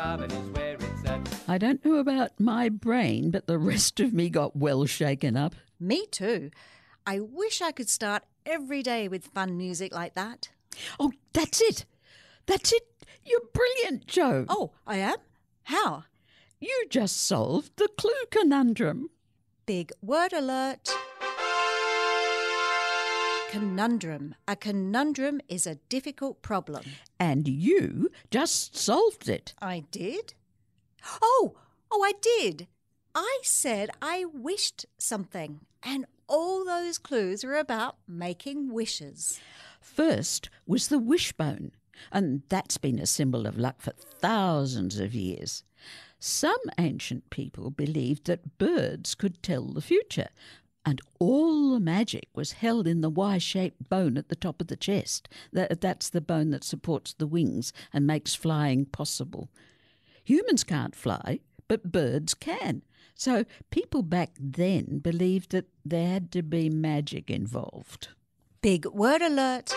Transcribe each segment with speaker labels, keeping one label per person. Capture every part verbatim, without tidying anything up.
Speaker 1: heaven is where it's at.
Speaker 2: I don't know about my brain, but the rest of me got well shaken up.
Speaker 3: Me too. I wish I could start every day with fun music like that.
Speaker 2: Oh, that's it. That's it. You're brilliant, Jo.
Speaker 3: Oh, I am? How?
Speaker 2: You just solved the clue conundrum.
Speaker 3: Big word alert. Conundrum. A conundrum is a difficult problem.
Speaker 2: And you just solved it.
Speaker 3: I did? Oh, oh, I did. I said I wished something, and all those clues were about making wishes.
Speaker 2: First was the wishbone, and that's been a symbol of luck for thousands of years. Some ancient people believed that birds could tell the future, and all the magic was held in the Y-shaped bone at the top of the chest. That, that's the bone that supports the wings and makes flying possible. Humans can't fly, but birds can. So people back then believed that there had to be magic involved.
Speaker 3: Big word alert.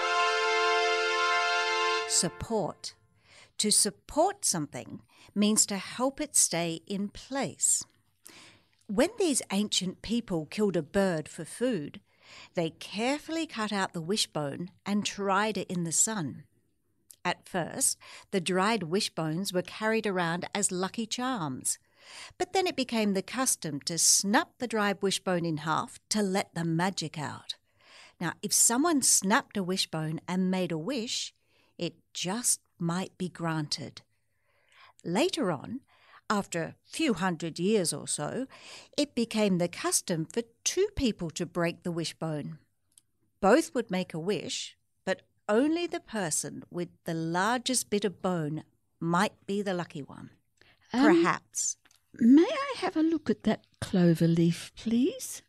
Speaker 3: Support. To support something means to help it stay in place. When these ancient people killed a bird for food, they carefully cut out the wishbone and dried it in the sun. At first, the dried wishbones were carried around as lucky charms, but then it became the custom to snap the dried wishbone in half to let the magic out. Now, if someone snapped a wishbone and made a wish, it just might be granted. Later on, after a few hundred years or so, it became the custom for two people to break the wishbone. Both would make a wish, but only the person with the largest bit of bone might be the lucky one.
Speaker 2: Um,
Speaker 3: Perhaps.
Speaker 2: May I have a look at that clover leaf, please?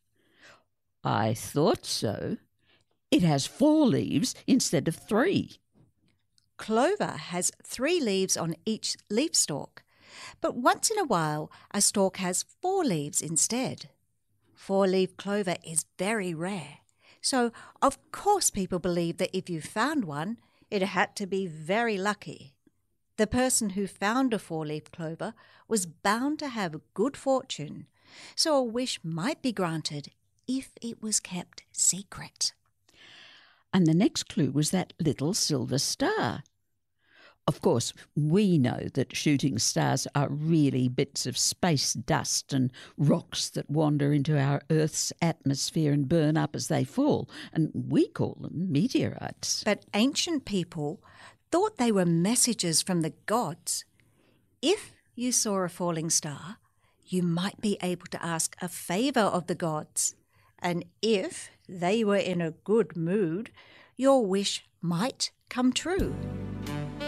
Speaker 2: I thought so. It has four leaves instead of three.
Speaker 3: Clover has three leaves on each leaf stalk, but once in a while a stalk has four leaves instead. Four-leaf clover is very rare, so of course people believe that if you found one, it had to be very lucky. The person who found a four-leaf clover was bound to have good fortune, so a wish might be granted if it was kept secret.
Speaker 2: And the next clue was that little silver star. Of course, we know that shooting stars are really bits of space dust and rocks that wander into our Earth's atmosphere and burn up as they fall, and we call them meteorites.
Speaker 3: But ancient people thought they were messages from the gods. If you saw a falling star, you might be able to ask a favour of the gods. And if they were in a good mood, your wish might come true.